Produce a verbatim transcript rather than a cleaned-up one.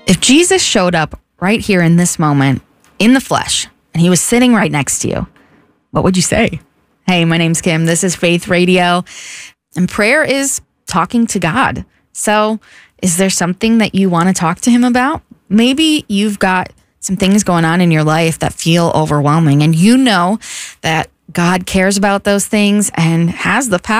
If Jesus showed up right here in this moment in the flesh and he was sitting right next to you, what would you say? Hey, my name's Kim. This is Faith Radio, and prayer is talking to God. So is there something that you want to talk to him about? Maybe you've got some things going on in your life that feel overwhelming, and you know that God cares about those things and has the power